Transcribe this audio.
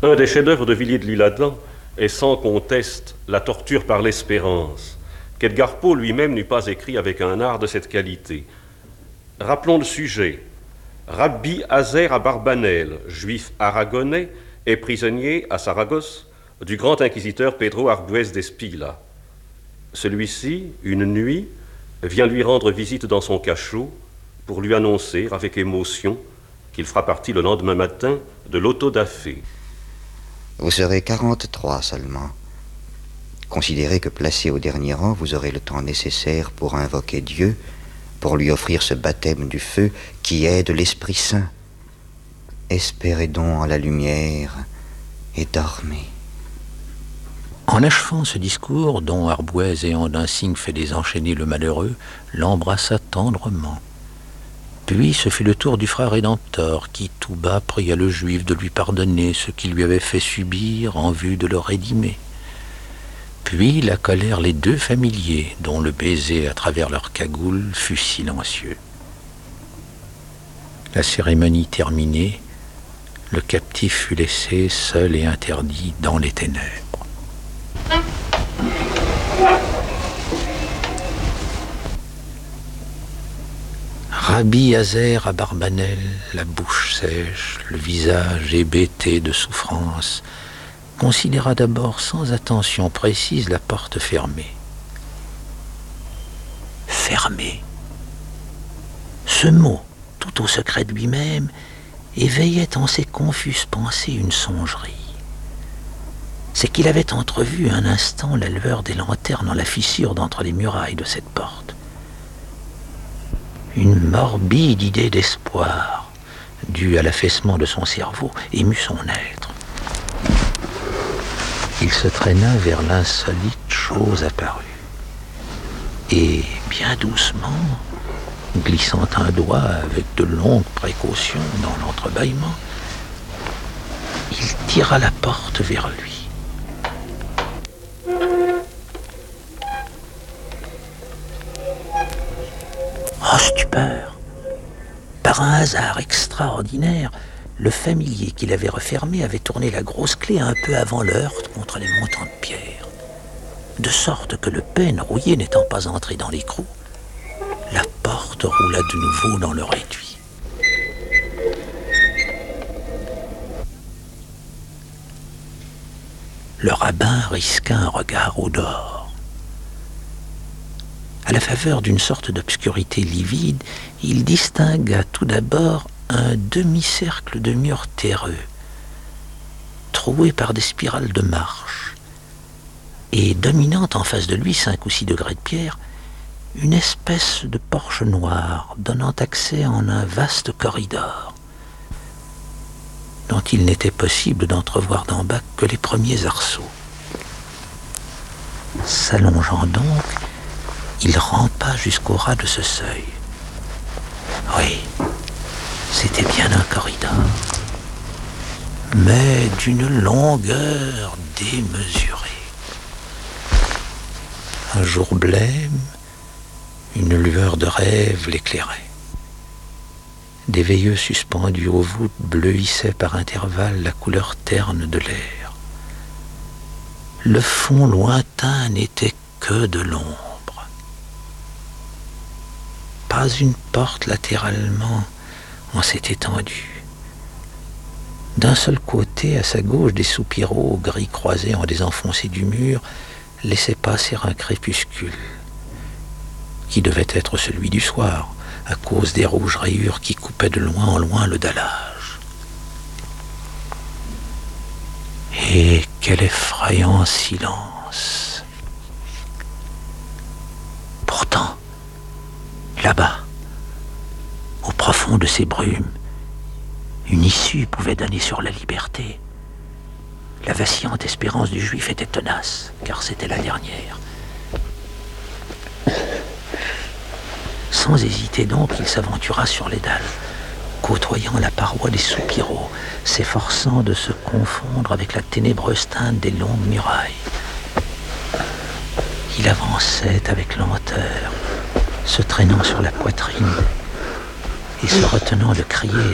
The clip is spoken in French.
Un des chefs-d'œuvre de Villiers de l'Isle-Adam est sans conteste la torture par l'espérance, qu'Edgar Poe lui-même n'eût pas écrit avec un art de cette qualité. Rappelons le sujet. Rabbi Azer à Barbanel, juif aragonais, est prisonnier à Saragosse du grand inquisiteur Pedro Arbuez d'Espila. Celui-ci, une nuit, vient lui rendre visite dans son cachot pour lui annoncer avec émotion qu'il fera partie le lendemain matin de l'auto-da-fé. Vous serez 43 seulement. Considérez que placé au dernier rang, vous aurez le temps nécessaire pour invoquer Dieu, pour lui offrir ce baptême du feu qui est de l'Esprit Saint. Espérez donc en la lumière et dormez. En achevant ce discours, dont Arbuez, ayant d'un signe fait désenchaîner le malheureux, l'embrassa tendrement. Puis ce fut le tour du frère rédempteur qui, tout bas, pria le juif de lui pardonner ce qu'il lui avait fait subir en vue de le rédimer. Puis l'accolèrent les deux familiers, dont le baiser à travers leur cagoule fut silencieux. La cérémonie terminée, le captif fut laissé seul et interdit dans les ténèbres. Rabbi Azer à Barbanel, la bouche sèche, le visage hébété de souffrance, considéra d'abord sans attention précise la porte fermée. Fermée. Ce mot, tout au secret de lui-même, éveillait en ses confuses pensées une songerie. C'est qu'il avait entrevu un instant la lueur des lanternes dans la fissure d'entre les murailles de cette porte. Une morbide idée d'espoir, due à l'affaissement de son cerveau, émut son être. Il se traîna vers l'insolite chose apparue. Et, bien doucement, glissant un doigt avec de longues précautions dans l'entrebâillement, il tira la porte vers lui. Oh, stupeur! Par un hasard extraordinaire, le familier qui l'avait refermé avait tourné la grosse clé un peu avant le heurt contre les montants de pierre, de sorte que le pêne rouillé n'étant pas entré dans l'écrou, la porte roula de nouveau dans le réduit. Le rabbin risqua un regard au dehors. À la faveur d'une sorte d'obscurité livide, il distingua tout d'abord un demi-cercle de murs terreux, troués par des spirales de marche, et dominant en face de lui 5 ou 6 degrés de pierre, une espèce de porche noire donnant accès en un vaste corridor, dont il n'était possible d'entrevoir d'en bas que les premiers arceaux. S'allongeant donc, il rampa jusqu'au ras de ce seuil. Oui, c'était bien un corridor, mais d'une longueur démesurée. Un jour blême, une lueur de rêve l'éclairait. Des veilleux suspendus aux voûtes bleuissaient par intervalles la couleur terne de l'air. Le fond lointain n'était que de l'ombre. Pas une porte latéralement en cette étendue. D'un seul côté, à sa gauche, des soupiraux gris croisés en désenfoncé du mur laissaient passer un crépuscule, qui devait être celui du soir, à cause des rouges rayures qui coupaient de loin en loin le dallage. Et quel effrayant silence! Pourtant, là-bas, au profond de ces brumes, une issue pouvait donner sur la liberté. La vacillante espérance du juif était tenace, car c'était la dernière. Sans hésiter donc, il s'aventura sur les dalles, côtoyant la paroi des soupiraux, s'efforçant de se confondre avec la ténébreuse teinte des longues murailles. Il avançait avec lenteur, se traînant sur la poitrine et se retenant de crier